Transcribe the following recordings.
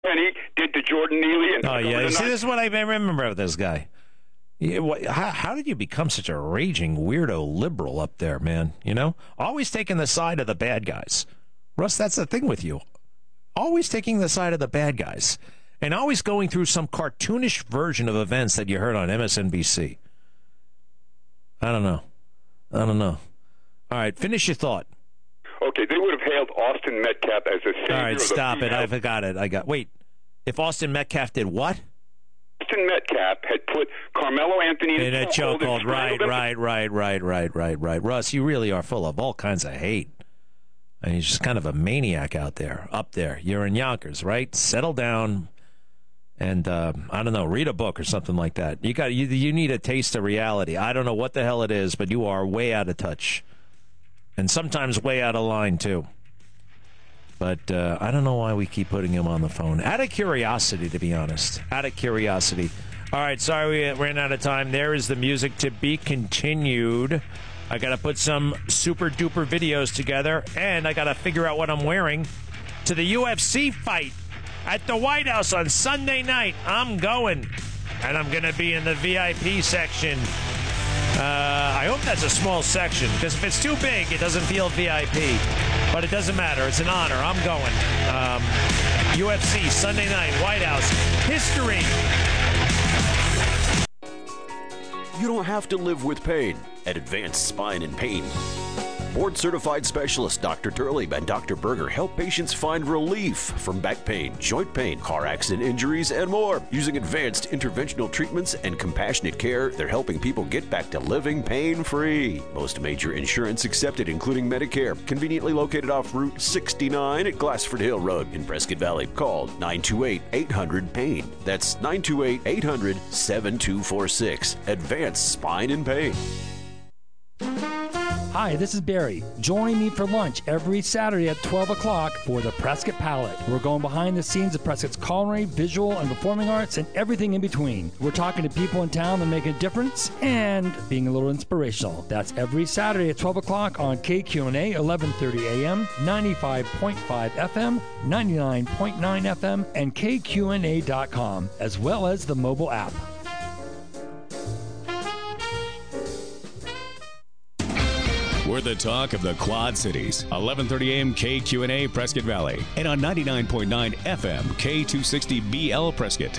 Penny did to Jordan Neely. And oh, yeah. See, this is what I remember of this guy. How did you become such a raging weirdo liberal up there, man? You know? Always taking the side of the bad guys. Russ, that's the thing with you. Always taking the side of the bad guys. And always going through some cartoonish version of events that you heard on MSNBC. I don't know. All right, finish your thought. Okay, they would have hailed Austin Metcalf as a savior. All right, stop it. I forgot it. Wait, if Austin Metcalf did what? Austin Metcalf had put Carmelo Anthony in a chokehold. Right. Russ, you really are full of all kinds of hate. And he's just kind of a maniac up there. You're in Yonkers, right? Settle down. And, I don't know, read a book or something like that. You need a taste of reality. I don't know what the hell it is, but you are way out of touch. And sometimes way out of line, too. But I don't know why we keep putting him on the phone. Out of curiosity, to be honest. Out of curiosity. All right, sorry we ran out of time. There is the music to be continued. I got to put some super-duper videos together, and I got to figure out what I'm wearing to the UFC fight at the White House on Sunday night. I'm going, and I'm going to be in the VIP section. I hope that's a small section, because if it's too big, it doesn't feel VIP. But it doesn't matter. It's an honor. I'm going. UFC, Sunday night, White House. History. You don't have to live with pain at Advanced Spine and Pain. Board-certified specialists Dr. Turley and Dr. Berger help patients find relief from back pain, joint pain, car accident injuries, and more. Using advanced interventional treatments and compassionate care, they're helping people get back to living pain-free. Most major insurance accepted, including Medicare. Conveniently located off Route 69 at Glassford Hill Road in Prescott Valley. Call 928-800-PAIN. That's 928-800-7246. Advanced Spine and Pain. Hi, this is Barry. Join me for lunch every Saturday at 12 o'clock for the Prescott Palette. We're going behind the scenes of Prescott's culinary, visual, and performing arts, and everything in between. We're talking to people in town that make a difference and being a little inspirational. That's every Saturday at 12 o'clock on KQNA, 1130 AM, 95.5 FM, 99.9 FM, and KQNA.com, as well as the mobile app. We're the talk of the Quad Cities. 1130 AM KQNA Prescott Valley. And on 99.9 FM K260BL Prescott.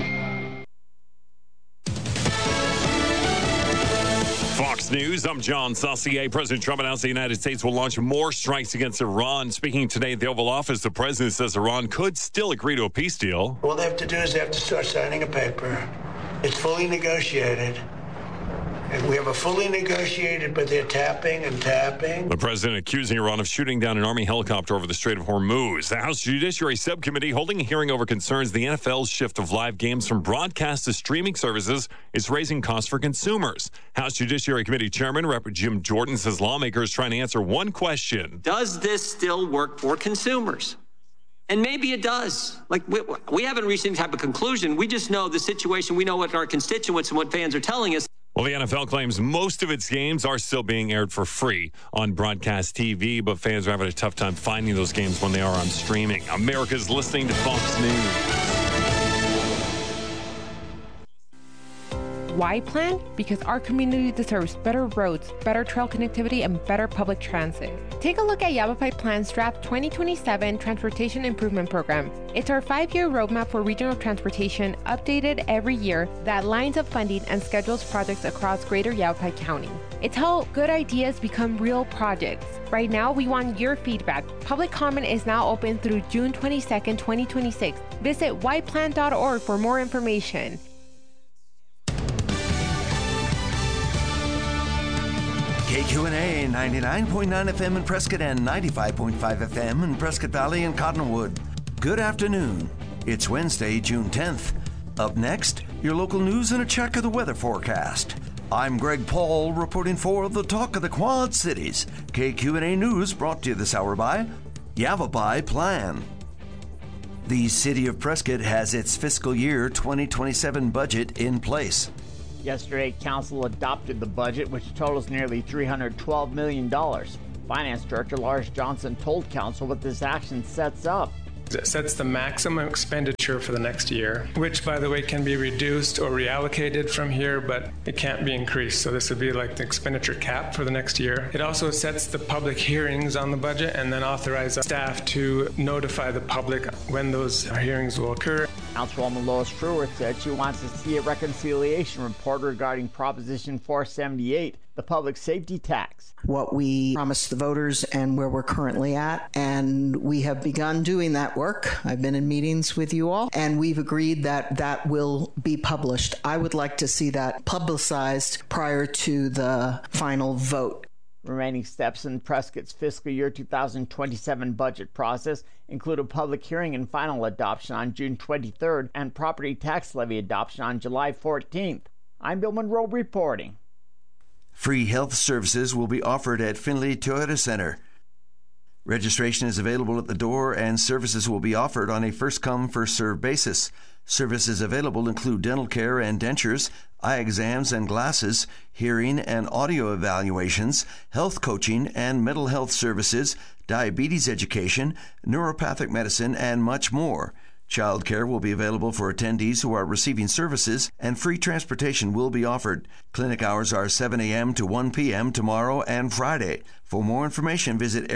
Fox News, I'm John Saucier. President Trump announced the United States will launch more strikes against Iran. Speaking today at the Oval Office, the president says Iran could still agree to a peace deal. All they have to do is they have to start signing a paper. It's fully negotiated. And we have a fully negotiated, but they're tapping and tapping. The president accusing Iran of shooting down an Army helicopter over the Strait of Hormuz. The House Judiciary Subcommittee holding a hearing over concerns the NFL's shift of live games from broadcast to streaming services is raising costs for consumers. House Judiciary Committee Chairman Rep. Jim Jordan says lawmakers trying to answer one question. Does this still work for consumers? And maybe it does. Like, we haven't reached any type of conclusion. We just know the situation. We know what our constituents and what fans are telling us. Well, the NFL claims most of its games are still being aired for free on broadcast TV, but fans are having a tough time finding those games when they are on streaming. America's listening to Fox News. Why plan? Because our community deserves better roads, better trail connectivity, and better public transit. Take a look at Yavapai Plan's draft 2027 Transportation Improvement Program. It's our 5-year roadmap for regional transportation, updated every year, that lines up funding and schedules projects across greater Yavapai County. It's how good ideas become real projects. Right now, we want your feedback. Public comment is now open through June 22nd, 2026. Visit yplan.org for more information. KQNA 99.9 FM in Prescott and 95.5 FM in Prescott Valley and Cottonwood. Good afternoon. It's Wednesday, June 10th. Up next, your local news and a check of the weather forecast. I'm Greg Paul reporting for the Talk of the Quad Cities. KQNA News brought to you this hour by Yavapai Plan. The City of Prescott has its fiscal year 2027 budget in place. Yesterday, Council adopted the budget, which totals nearly $312 million. Finance Director Lars Johnson told Council what this action sets up. It sets the maximum expenditure for the next year, which, by the way, can be reduced or reallocated from here, but it can't be increased. So this would be like the expenditure cap for the next year. It also sets the public hearings on the budget and then authorizes staff to notify the public when those hearings will occur. Councilwoman Lois Fruitt said she wants to see a reconciliation report regarding Proposition 478, the public safety tax. What we promised the voters and where we're currently at, and we have begun doing that work. I've been in meetings with you all, and we've agreed that that will be published. I would like to see that publicized prior to the final vote. Remaining steps in Prescott's fiscal year 2027 budget process include a public hearing and final adoption on June 23rd and property tax levy adoption on July 14th. I'm Bill Monroe reporting. Free health services will be offered at Findlay Toyota Center. Registration is available at the door, and services will be offered on a first-come, first-served basis. Services available include dental care and dentures, eye exams and glasses, hearing and audio evaluations, health coaching and mental health services, diabetes education, neuropathic medicine, and much more. Child care will be available for attendees who are receiving services, and free transportation will be offered. Clinic hours are 7 a.m. to 1 p.m. tomorrow and Friday. For more information, visit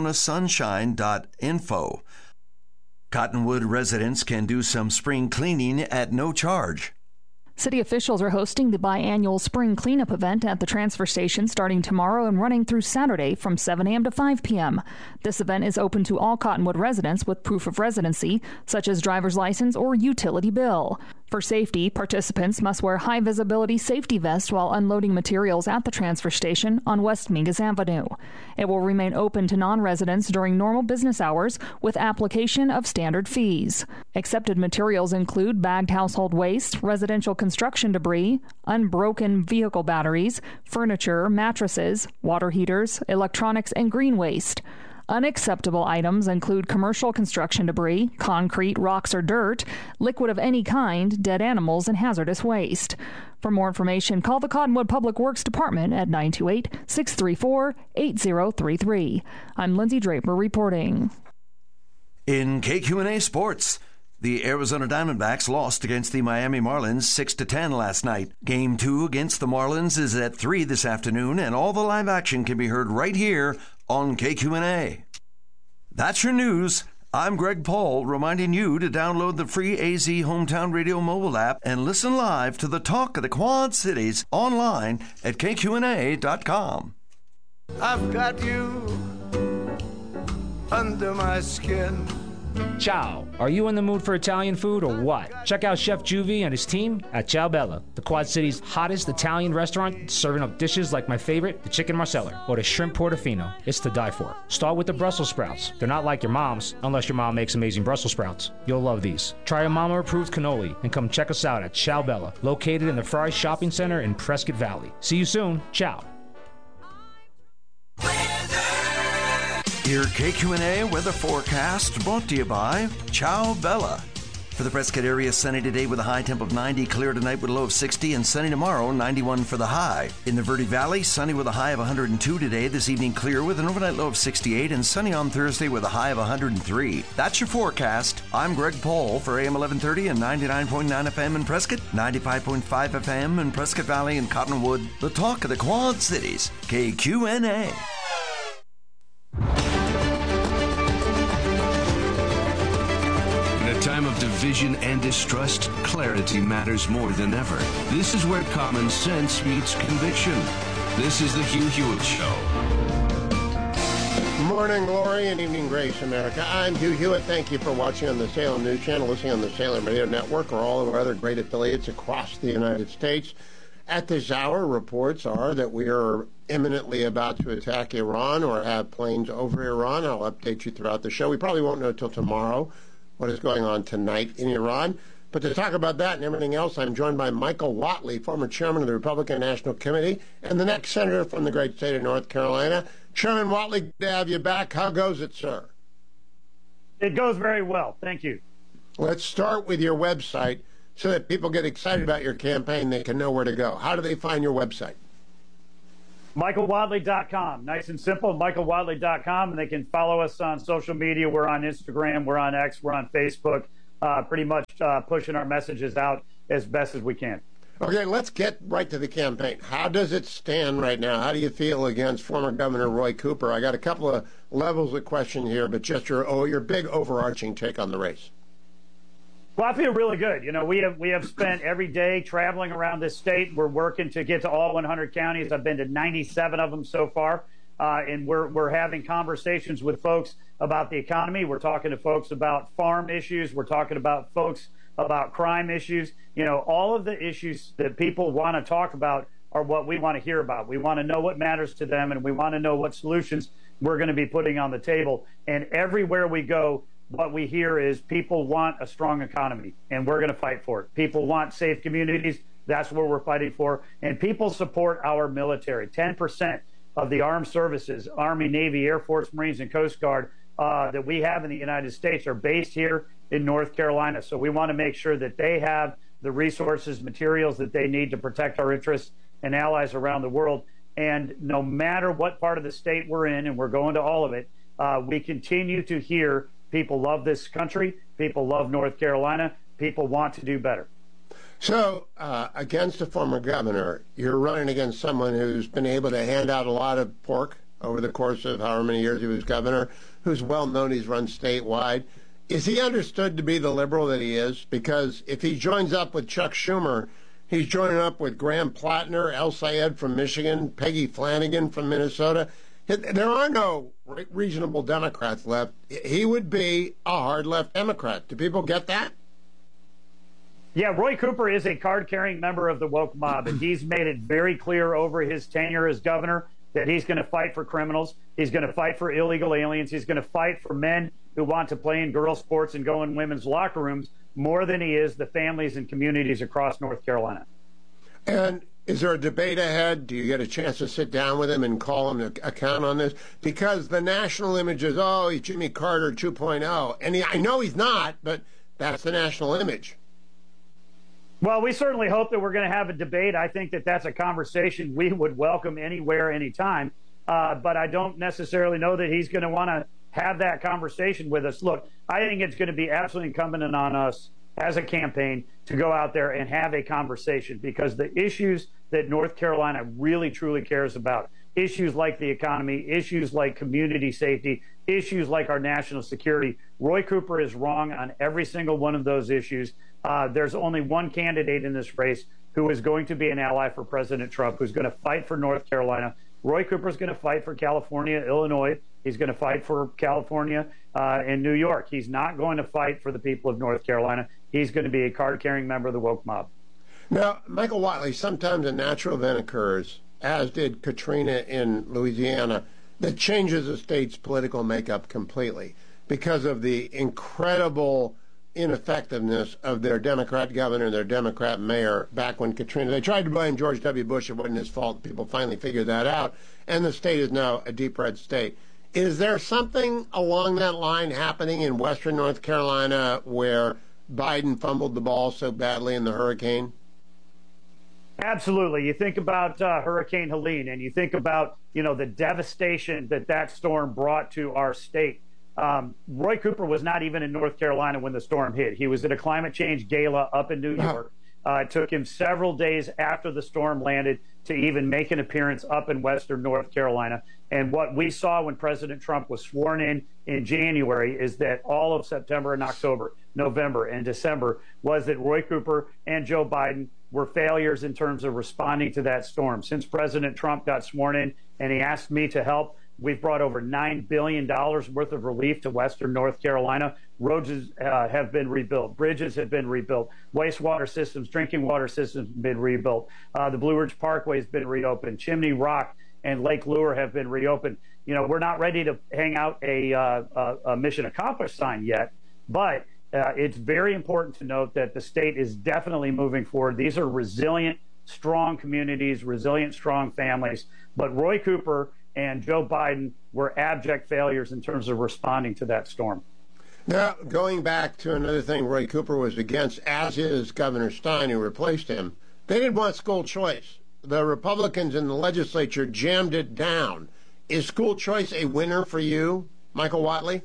arizonasunshine.info. Cottonwood residents can do some spring cleaning at no charge. City officials are hosting the biannual spring cleanup event at the transfer station starting tomorrow and running through Saturday from 7 a.m. to 5 p.m. This event is open to all Cottonwood residents with proof of residency, such as driver's license or utility bill. For safety, participants must wear high-visibility safety vests while unloading materials at the transfer station on West Mingus Avenue. It will remain open to non-residents during normal business hours with application of standard fees. Accepted materials include bagged household waste, residential construction debris, unbroken vehicle batteries, furniture, mattresses, water heaters, electronics, and green waste. Unacceptable items include commercial construction debris, concrete, rocks, or dirt, liquid of any kind, dead animals, and hazardous waste. For more information, call the Cottonwood Public Works Department at 928-634-8033. I'm Lindsay Draper reporting. In KQNA Sports, the Arizona Diamondbacks lost against the Miami Marlins 6-10 last night. Game 2 against the Marlins is at 3 this afternoon, and all the live action can be heard right here on KQNA. That's your news. I'm Greg Paul, reminding you to download the free AZ Hometown Radio mobile app and listen live to the talk of the Quad Cities online at KQNA.com. I've got you under my skin. Ciao. Are you in the mood for Italian food or what? Check out Chef Juvie and his team at Ciao Bella, the Quad City's hottest Italian restaurant, serving up dishes like my favorite, the chicken marsala, or the shrimp portofino. It's to die for. Start with the Brussels sprouts. They're not like your mom's, unless your mom makes amazing Brussels sprouts. You'll love these. Try a mama-approved cannoli and come check us out at Ciao Bella, located in the Fry Shopping Center in Prescott Valley. See you soon. Ciao. Your KQNA weather forecast brought to you by Ciao Bella. For the Prescott area, sunny today with a high temp of 90, clear tonight with a low of 60, and sunny tomorrow, 91 for the high. In the Verde Valley, sunny with a high of 102 today, this evening clear with an overnight low of 68, and sunny on Thursday with a high of 103. That's your forecast. I'm Greg Paul for AM 1130 and 99.9 FM in Prescott, 95.5 FM in Prescott Valley and Cottonwood. The talk of the Quad Cities, KQNA. In a time of division and distrust, clarity matters more than ever. This is where common sense meets conviction. This is the Hugh Hewitt Show. Morning glory and evening grace, America. I'm Hugh Hewitt. Thank you for watching on the Salem News Channel, listening on the Salem Radio Network, or all of our other great affiliates across the United States. At this hour, reports are that we are imminently about to attack Iran or have planes over Iran. I'll update you throughout the show. We probably won't know until tomorrow what is going on tonight in Iran. But to talk about that and everything else, I'm joined by Michael Whatley, former chairman of the Republican National Committee and the next senator from the great state of North Carolina. Chairman Whatley, good to have you back. How goes it, sir? It goes very well. Thank you. Let's start with your website so that people get excited about your campaign. They can know where to go. How do they find your website? MichaelWadley.com. Nice and simple, MichaelWadley.com. And they can follow us on social media. We're on Instagram. We're on X. We're on Facebook. Pretty much pushing our messages out as best as we can. Okay, let's get right to the campaign. How does it stand right now? How do you feel against former Governor Roy Cooper? I got a couple of levels of question here, but just your big overarching take on the race. Well, I feel really good. You know, we have spent every day traveling around this state. We're working to get to all 100 counties. I've been to 97 of them so far, and we're having conversations with folks about the economy. We're talking to folks about farm issues. We're talking about folks about crime issues. You know, all of the issues that people want to talk about are what we want to hear about. We want to know what matters to them, and we want to know what solutions we're going to be putting on the table. And everywhere we go, what we hear is people want a strong economy, and we're going to fight for it. People want safe communities. That's what we're fighting for. And people support our military. 10% of the armed services, Army, Navy, Air Force, Marines, and Coast Guard that we have in the United States are based here in North Carolina. So we want to make sure that they have the resources, materials that they need to protect our interests and allies around the world. And no matter what part of the state we're in, and we're going to all of it, we continue to hear people love this country. People love North Carolina. People want to do better. So, against a former governor, you're running against someone who's been able to hand out a lot of pork over the course of however many years he was governor, who's well known, he's run statewide. Is he understood to be the liberal that he is? Because if he joins up with Chuck Schumer, he's joining up with Graham Plattner, El Sayed from Michigan, Peggy Flanagan from Minnesota. There are no reasonable Democrats left. He would be a hard left Democrat. Do people get that? Yeah, Roy Cooper is a card-carrying member of the woke mob, and he's made it very clear over his tenure as governor that he's going to fight for criminals. He's going to fight for illegal aliens. He's going to fight for men who want to play in girls' sports and go in women's locker rooms more than he is the families and communities across North Carolina. And is there a debate ahead? Do you get a chance to sit down with him and call him to account on this? Because the national image is, oh, he's Jimmy Carter 2.0. And I know he's not, but that's the national image. Well, we certainly hope that we're going to have a debate. I think that that's a conversation we would welcome anywhere, anytime. But I don't necessarily know that he's going to want to have that conversation with us. Look, I think it's going to be absolutely incumbent on us as a campaign to go out there and have a conversation, because the issues that North Carolina really, truly cares about, issues like the economy, issues like community safety, issues like our national security, Roy Cooper is wrong on every single one of those issues. There's only one candidate in this race who is going to be an ally for President Trump, who's going to fight for North Carolina. Roy Cooper is going to fight for California, Illinois. He's going to fight for California and New York. He's not going to fight for the people of North Carolina. He's going to be a card-carrying member of the woke mob. Now, Michael Whatley, sometimes a natural event occurs, as did Katrina in Louisiana, that changes a state's political makeup completely because of the incredible ineffectiveness of their Democrat governor and their Democrat mayor back when Katrina. They tried to blame George W. Bush. It wasn't his fault. People finally figured that out. And the state is now a deep red state. Is there something along that line happening in western North Carolina where Biden fumbled the ball so badly in the hurricane? Absolutely. You think about Hurricane Helene, and you think about, the devastation that storm brought to our state. Roy Cooper was not even in North Carolina when the storm hit. He was at a climate change gala up in New York. It took him several days after the storm landed to even make an appearance up in western North Carolina. And what we saw when President Trump was sworn in January is that all of September and October, November and December, was that Roy Cooper and Joe Biden were failures in terms of responding to that storm. Since President Trump got sworn in and he asked me to help, we've brought over $9 billion worth of relief to western North Carolina. Roads have been rebuilt. Bridges have been rebuilt. Wastewater systems, drinking water systems have been rebuilt. The Blue Ridge Parkway has been reopened. Chimney Rock and Lake Lure have been reopened. We're not ready to hang out a mission accomplished sign yet, but it's very important to note that the state is definitely moving forward. These are resilient, strong communities, resilient, strong families. But Roy Cooper and Joe Biden were abject failures in terms of responding to that storm. Now, going back to another thing Roy Cooper was against, as is Governor Stein, who replaced him, they didn't want school choice. The Republicans in the legislature jammed it down. Is school choice a winner for you, Michael Whatley?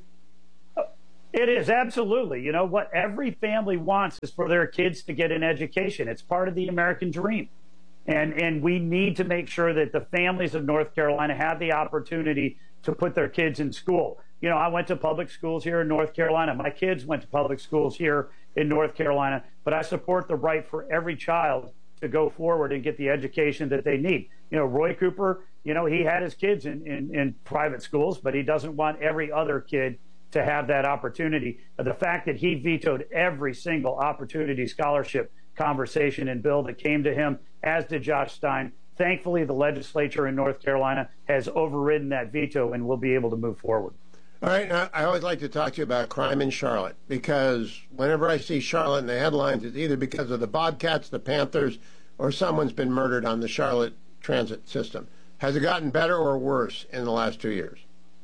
It is, absolutely. You know, what every family wants is for their kids to get an education. It's part of the American dream. And we need to make sure that the families of North Carolina have the opportunity to put their kids in school. You know, I went to public schools here in North Carolina. My kids went to public schools here in North Carolina. But I support the right for every child to go forward and get the education that they need. You know, Roy Cooper, you know, he had his kids in private schools, but he doesn't want every other kid to have that opportunity. The fact that he vetoed every single opportunity scholarship conversation and bill that came to him, as did Josh Stein. Thankfully, the legislature in North Carolina has overridden that veto and will be able to move forward. All right, I always like to talk to you about crime in Charlotte, because whenever I see Charlotte in the headlines, it's either because of the Bobcats, the Panthers, or someone's been murdered on the Charlotte transit system. Has it gotten better or worse in the last 2 years?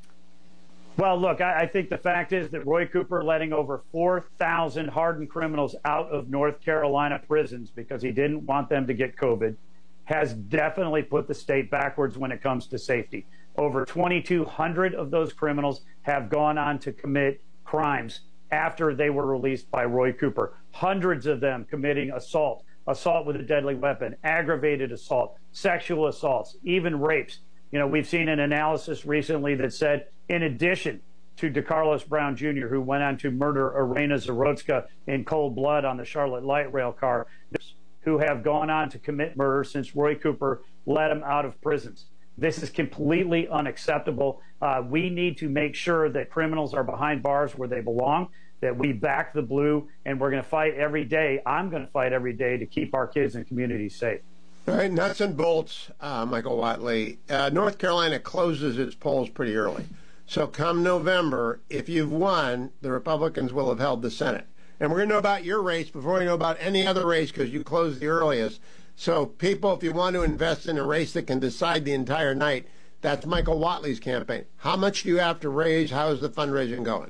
Well, look, I think the fact is that Roy Cooper letting over 4,000 hardened criminals out of North Carolina prisons because he didn't want them to get COVID has definitely put the state backwards when it comes to safety. Over 2,200 of those criminals have gone on to commit crimes after they were released by Roy Cooper. Hundreds of them committing assault with a deadly weapon, aggravated assault, sexual assaults, even rapes. You know, we've seen an analysis recently that said, in addition to DeCarlos Brown Jr., who went on to murder Irena Zarotska in cold blood on the Charlotte Light Rail car, who have gone on to commit murder since Roy Cooper let them out of prisons. This is completely unacceptable. We need to make sure that criminals are behind bars where they belong, that we back the blue, and we're going to fight every day. I'm going to fight every day to keep our kids and communities safe. All right, nuts and bolts, Michael Whatley. North Carolina closes its polls pretty early. So come November, if you've won, the Republicans will have held the Senate. And we're going to know about your race before we know about any other race, because you closed the earliest. So people, if you want to invest in a race that can decide the entire night, that's Michael Whatley's campaign. How much do you have to raise? How is the fundraising going?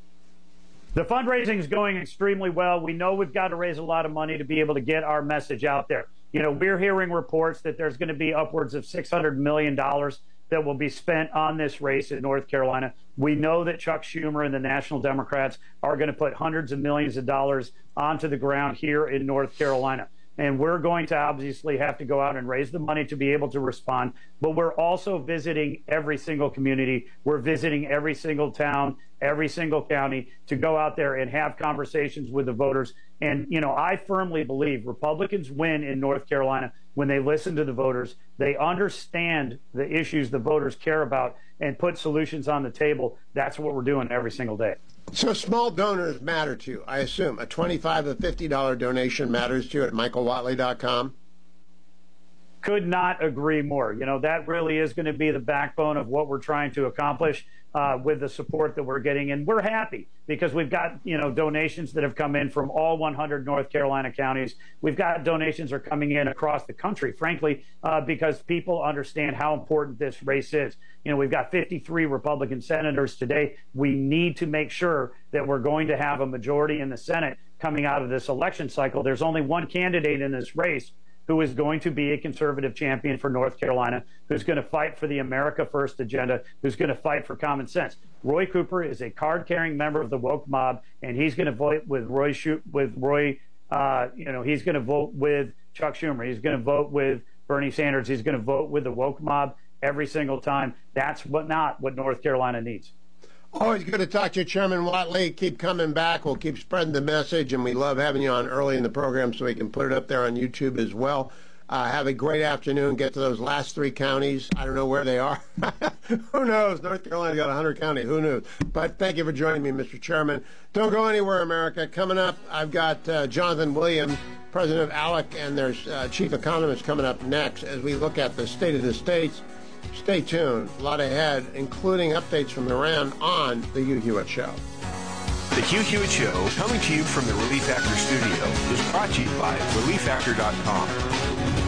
The fundraising is going extremely well. We know we've got to raise a lot of money to be able to get our message out there. You know, we're hearing reports that there's going to be upwards of $600 million that will be spent on this race in North Carolina. We know that Chuck Schumer and the National Democrats are going to put hundreds of millions of dollars onto the ground here in North Carolina. And we're going to obviously have to go out and raise the money to be able to respond. But we're also visiting every single community. We're visiting every single town, every single county, to go out there and have conversations with the voters. And, you know, I firmly believe Republicans win in North Carolina when they listen to the voters. They understand the issues the voters care about and put solutions on the table. That's what we're doing every single day. So small donors matter to you, I assume. A $25 or $50 donation matters to you at michaelwhatley.com? Could not agree more. You know, that really is going to be the backbone of what we're trying to accomplish with the support that we're getting. And we're happy because we've got, you know, donations that have come in from all 100 North Carolina counties. We've got donations are coming in across the country, frankly, because people understand how important this race is. You know, we've got 53 Republican senators today. We need to make sure that we're going to have a majority in the Senate coming out of this election cycle. There's only one candidate in this race who is going to be a conservative champion for North Carolina, who's going to fight for the America First agenda, who's going to fight for common sense. Roy Cooper is a card-carrying member of the woke mob, and he's going to vote with he's going to vote with Chuck Schumer. He's going to vote with Bernie Sanders. He's going to vote with the woke mob every single time. That's not what North Carolina needs. Always good to talk to you, Chairman Whatley. Keep coming back. We'll keep spreading the message, and we love having you on early in the program so we can put it up there on YouTube as well. Have a great afternoon. Get to those last three counties. I don't know where they are. Who knows? North Carolina got 100 counties. Who knew? But thank you for joining me, Mr. Chairman. Don't go anywhere, America. Coming up, I've got Jonathan Williams, president of ALEC, and their chief economist coming up next as we look at the state of the states. Stay tuned. A lot ahead, including updates from Iran on The Hugh Hewitt Show. The Hugh Hewitt Show, coming to you from the Relief Factor studio, is brought to you by ReliefFactor.com.